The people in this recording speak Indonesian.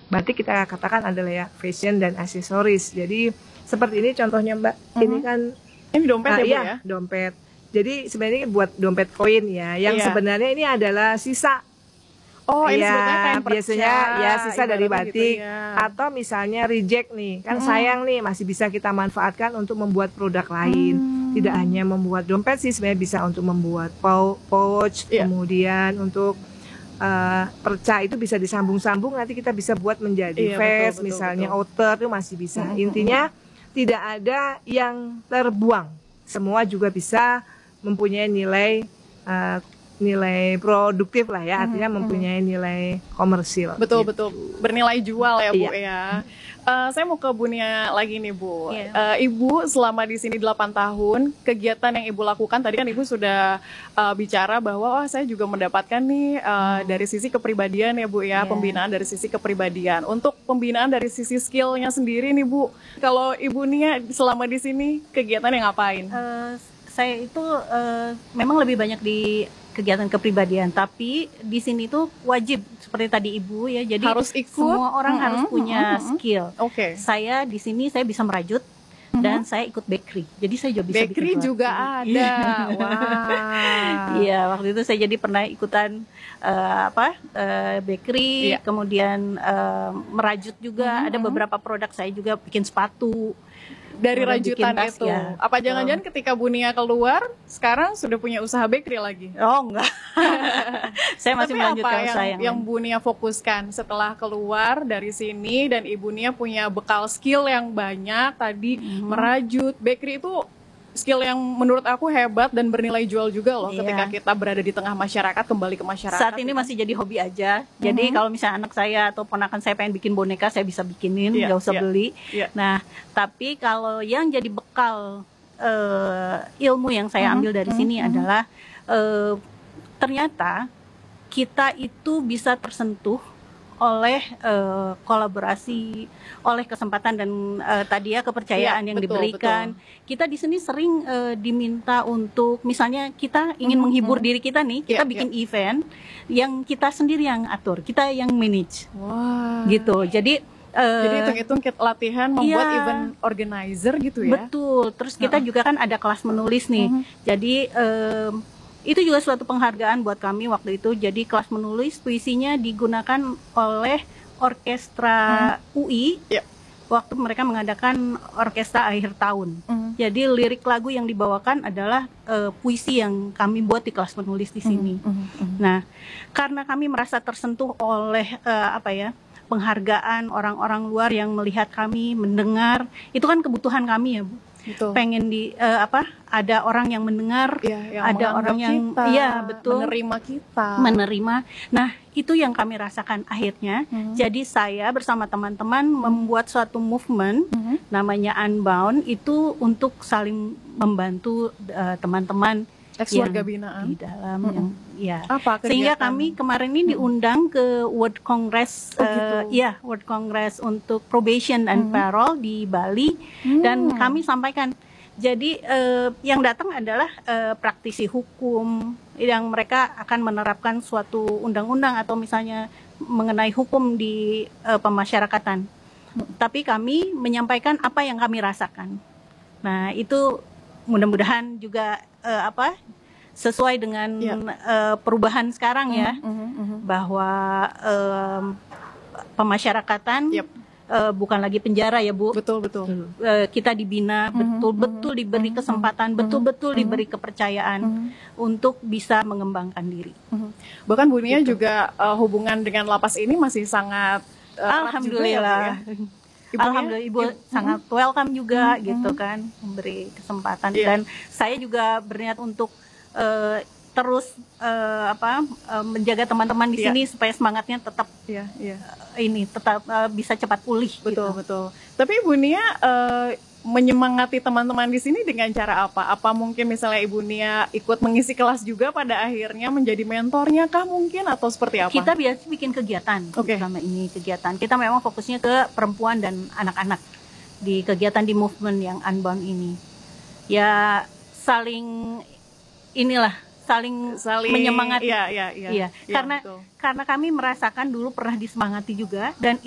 batik kita katakan adalah ya fashion dan aksesoris. Jadi seperti ini contohnya Mbak. Ini kan ini dompet ya Bu ya? Dompet. Jadi sebenarnya buat dompet koin ya. Yang sebenarnya ini adalah sisa. Oh, ini sebetulnya kain biasanya ya sisa dari batik gitu ya. Atau misalnya reject nih. Kan sayang nih, masih bisa kita manfaatkan untuk membuat produk lain. Tidak hanya membuat dompet sih, sebenarnya bisa untuk membuat pouch, kemudian untuk perca itu bisa disambung-sambung, nanti kita bisa buat menjadi vest, misalnya outer itu masih bisa. Intinya tidak ada yang terbuang. Semua juga bisa mempunyai nilai produktif lah ya, artinya mempunyai nilai komersil. Betul, gitu. betul. Bernilai jual ya Bu ya. Saya mau ke Bu Nia lagi nih Bu. Ibu selama di sini 8 tahun, kegiatan yang Ibu lakukan, tadi kan Ibu sudah bicara bahwa saya juga mendapatkan nih dari sisi kepribadian ya Bu ya, pembinaan dari sisi kepribadian. Untuk pembinaan dari sisi skillnya sendiri nih Bu, kalau Ibu Nia selama di sini kegiatan yang ngapain? Saya itu memang lebih banyak di kegiatan kepribadian, tapi di sini tuh wajib seperti tadi Ibu ya, jadi harus ikut. Semua orang harus punya skill. Saya di sini saya bisa merajut dan saya ikut bakery, jadi saya juga bisa bakery juga ada. Wow. Iya, waktu itu saya jadi pernah ikutan bakery, kemudian merajut juga. Ada beberapa produk saya juga bikin sepatu. Dari rajutan itu, apa jangan-jangan ketika Bu Nia keluar, sekarang sudah punya usaha bakery lagi? Oh enggak, saya masih melanjutkan usaha yang Bu Nia fokuskan setelah keluar dari sini dan Ibu Nia punya bekal skill yang banyak tadi, merajut, bakery itu skill yang menurut aku hebat dan bernilai jual juga loh ketika kita berada di tengah masyarakat, kembali ke masyarakat. Saat ini masih jadi hobi aja. Jadi kalau misalnya anak saya atau ponakan saya pengen bikin boneka, saya bisa bikinin, nggak usah beli. Nah, tapi kalau yang jadi bekal ilmu yang saya ambil dari sini adalah ternyata kita itu bisa tersentuh oleh kolaborasi, oleh kesempatan dan tadi ya kepercayaan yang diberikan. Kita di sini sering diminta untuk misalnya kita ingin menghibur diri kita nih, kita bikin event yang kita sendiri yang atur, kita yang manage. Gitu. Jadi hitung-hitung latihan membuat event organizer gitu ya. Betul. Terus kita juga kan ada kelas menulis nih. Jadi itu juga suatu penghargaan buat kami waktu itu. Jadi kelas menulis puisinya digunakan oleh orkestra UI waktu mereka mengadakan orkestra akhir tahun. Jadi lirik lagu yang dibawakan adalah puisi yang kami buat di kelas menulis di sini. Nah, karena kami merasa tersentuh oleh penghargaan orang-orang luar yang melihat kami, mendengar, itu kan kebutuhan kami ya Bu. Pengen ada orang yang mendengar, yang ada orang yang menerima kita, Nah, itu yang kami rasakan akhirnya. Jadi saya bersama teman-teman membuat suatu movement namanya Unbound, itu untuk saling membantu teman-teman ex-warga binaan di dalam kegiatan? Sehingga kami kemarin ini diundang ke World Congress, World Congress untuk probation and parole di Bali, dan kami sampaikan. Jadi yang datang adalah praktisi hukum yang mereka akan menerapkan suatu undang-undang atau misalnya mengenai hukum di pemasyarakatan. Tapi kami menyampaikan apa yang kami rasakan. Nah, itu mudah-mudahan juga sesuai dengan perubahan sekarang ya, bahwa pemasyarakatan bukan lagi penjara ya Bu. Betul. Kita dibina, betul-betul diberi kesempatan, betul-betul diberi kepercayaan untuk bisa mengembangkan diri. Bahkan Bu Nia juga hubungan dengan lapas ini masih sangat alhamdulillah. Alhamdulillah Ibu sangat welcome juga gitu kan, memberi kesempatan. Dan saya juga berniat untuk terus menjaga teman-teman di sini supaya semangatnya tetap tetap bisa cepat pulih. Betul. Tapi Ibu Nia menyemangati teman-teman di sini dengan cara apa? Apa mungkin misalnya Ibu Nia ikut mengisi kelas juga pada akhirnya menjadi mentornya kah mungkin, atau seperti apa? Kita biasa bikin kegiatan. Selama ini kegiatan kita memang fokusnya ke perempuan dan anak-anak di kegiatan di movement yang Unbound ini. Ya saling menyemangati. Karena kami merasakan dulu pernah disemangati juga, dan